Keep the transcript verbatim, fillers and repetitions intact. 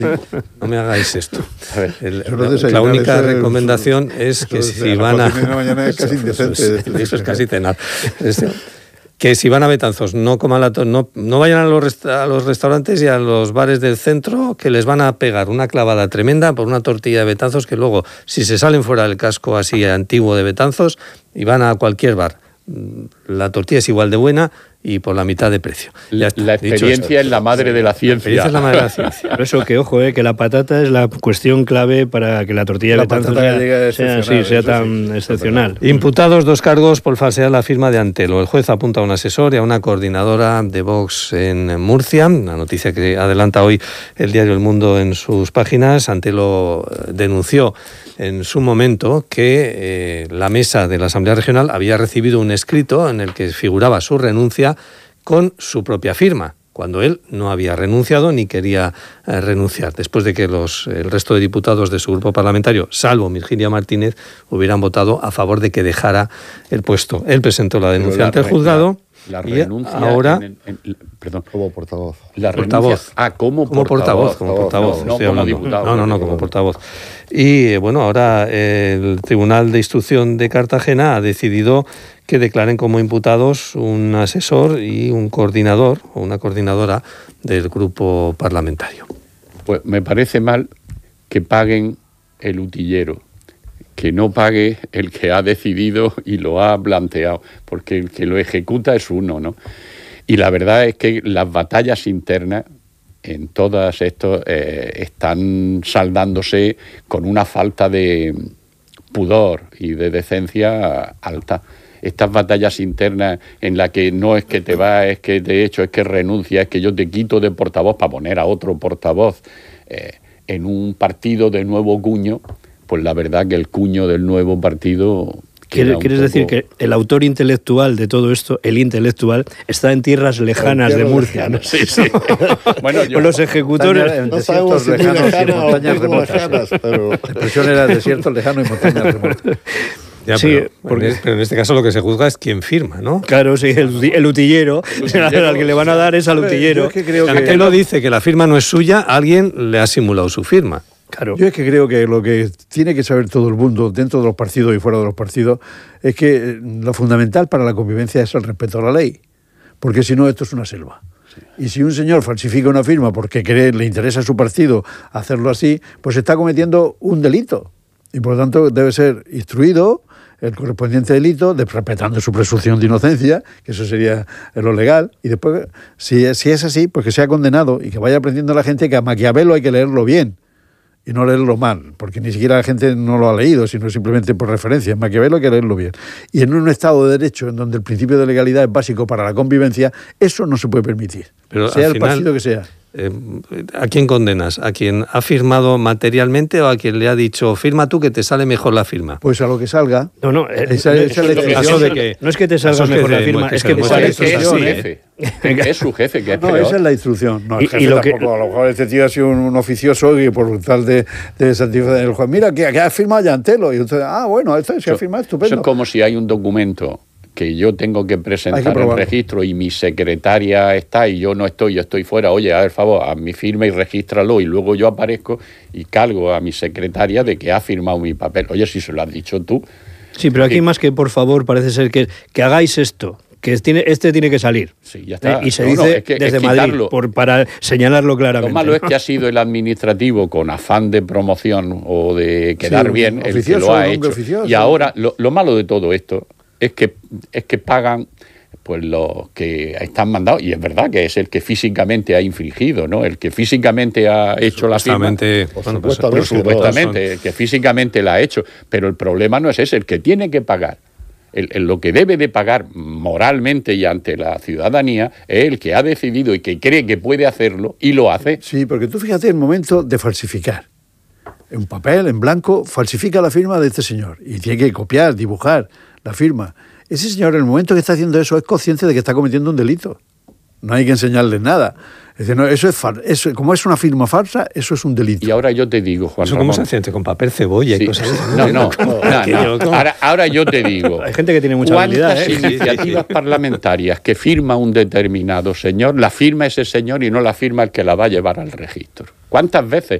No me hagáis esto. A ver, el, la, la única recomendación es, es que si van a... Es casi indecente. Eso, eso es casi cenar. Que si van a Betanzos, no coman la to- no, no vayan a los, rest- a los restaurantes y a los bares del centro, que les van a pegar una clavada tremenda por una tortilla de Betanzos, que luego, si se salen fuera del casco así antiguo de Betanzos y van a cualquier bar, la tortilla es igual de buena y por la mitad de precio. La, la experiencia es la madre de la ciencia. La, es la madre de la ciencia. Por eso que, ojo, eh, que la patata es la cuestión clave para que la tortilla la de Betanzos sea, sea, sí, sea tan sí, excepcional. Imputados dos cargos por falsear la firma de Antelo. El juez apunta a un asesor y a una coordinadora de Vox en Murcia. Una noticia que adelanta hoy el diario El Mundo en sus páginas. Antelo denunció en su momento que eh, la mesa de la Asamblea Regional había recibido un escrito en el que figuraba su renuncia con su propia firma, cuando él no había renunciado ni quería eh, renunciar, después de que los, el resto de diputados de su grupo parlamentario, salvo Virginia Martínez, hubieran votado a favor de que dejara el puesto. Él presentó la denuncia la, ante el juzgado. La, la renuncia y ahora en, en, en, perdón, como portavoz. La portavoz. Ah, como, como portavoz. Como portavoz, no, no como diputado. No, no, no, como portavoz. Y bueno, ahora el Tribunal de Instrucción de Cartagena ha decidido que declaren como imputados un asesor y un coordinador o una coordinadora del grupo parlamentario. Pues me parece mal que paguen el utillero, que no pague el que ha decidido y lo ha planteado, porque el que lo ejecuta es uno, ¿no? Y la verdad es que las batallas internas en todas estos eh, están saldándose con una falta de pudor y de decencia alta. Estas batallas internas en las que no es que te va, es que de hecho es que renuncia, es que yo te quito de portavoz para poner a otro portavoz eh, en un partido de nuevo cuño, pues la verdad que el cuño del nuevo partido... ¿Quieres poco... decir que el autor intelectual de todo esto, el intelectual, está en tierras lejanas de Murcia, ¿no? Sí, sí. Bueno, yo... los ejecutores... En desiertos no lejanos y en montañas remotas. Lejanas, pero... La expresión era desierto lejano y montañas remotas. Ya, sí, pero, porque... pero en este caso lo que se juzga es quién firma, ¿no? Claro, sí, el, el utillero, el utillero al que le van a dar es al utillero. Es que creo que... Antelo dice que la firma no es suya, alguien le ha simulado su firma. Claro. Yo es que creo que lo que tiene que saber todo el mundo, dentro de los partidos y fuera de los partidos, es que lo fundamental para la convivencia es el respeto a la ley, porque si no esto es una selva. Sí. Y si un señor falsifica una firma porque cree, le interesa a su partido hacerlo así, pues está cometiendo un delito. Y por lo tanto debe ser instruido el correspondiente delito, de, respetando su presunción de inocencia, que eso sería lo legal, y después, si, si es así, pues que sea condenado y que vaya aprendiendo a la gente que a Maquiavelo hay que leerlo bien y no leerlo mal, porque ni siquiera la gente no lo ha leído, sino simplemente por referencia. En Maquiavelo hay que leerlo bien. Y en un Estado de Derecho, en donde el principio de legalidad es básico para la convivencia, eso no se puede permitir, pero sea el final, partido que sea. Eh, ¿A quién condenas? ¿A quien ha firmado materialmente o a quien le ha dicho firma tú que te sale mejor la firma? Pues a lo que salga. No, no, esa, eh, esa es, es caso de que no es que te salga mejor que la firma, es que, que, sale es, que es su jefe. Es su jefe, que es no, peor. Esa es la instrucción. No, el y, jefe y lo tampoco, que... a lo mejor este tío ha sido un, un oficioso y por tal de, de satisfacer el juez, mira, que, que ha firmado ya Antelo. Y usted, ah, bueno, esto se ha firmado, estupendo. Eso es como si hay un documento que yo tengo que presentar el registro y mi secretaria está y yo no estoy, yo estoy fuera, oye, a ver, favor, a mi firma y regístralo, y luego yo aparezco y cargo a mi secretaria de que ha firmado mi papel. Oye, si se lo has dicho tú. Sí, pero aquí que... más que por favor parece ser que, que hagáis esto, que tiene, este tiene que salir. Sí, ya está. ¿Eh? Y se no, dice no, es que, desde es Madrid, por, para señalarlo claramente. Lo malo es que ha sido el administrativo con afán de promoción o de quedar sí, bien el que lo ha hecho. Oficioso. Y ahora, lo, lo malo de todo esto es que es que pagan pues los que están mandados, y es verdad que es el que físicamente ha infringido, ¿no? El que físicamente ha hecho la firma, bueno, pues, pues, supuestamente, el que físicamente la ha hecho, pero el problema no es ese, el que tiene que pagar, el, el, lo que debe de pagar moralmente y ante la ciudadanía es el que ha decidido y que cree que puede hacerlo y lo hace. Sí, porque tú fíjate el momento de falsificar. En papel, en blanco, falsifica la firma de este señor y tiene que copiar, dibujar la firma. Ese señor, en el momento que está haciendo eso, es consciente de que está cometiendo un delito. No hay que enseñarle nada. Es decir, no, eso es fal- eso, como es una firma falsa, eso es un delito. Y ahora yo te digo, Juan ¿Eso Ramón, cómo se hace? ¿Con papel cebolla sí. y cosas así? No, no, no, no, no. Ahora, ahora yo te digo. Hay gente que tiene mucha habilidad, ¿eh? ¿Cuántas iniciativas parlamentarias que firma un determinado señor, la firma ese señor y no la firma el que la va a llevar al registro? ¿Cuántas veces